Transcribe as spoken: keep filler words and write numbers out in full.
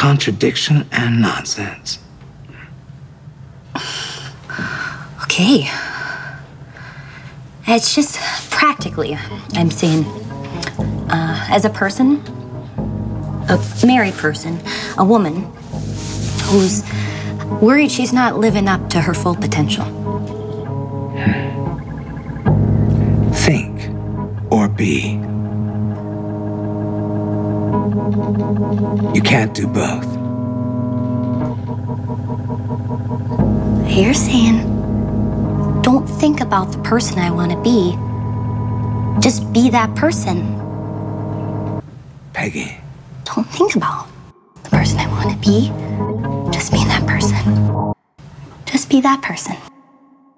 contradiction and nonsense. Okay. It's just practically, I'm saying, uh, as a person, a married person, a woman who's worried she's not living up to her full potential. Think or be. You can't do both. You're saying, don't think about the person I want to be. Just be that person. Peggy. Don't think about the person I want to be. Just be that person. Just be that person.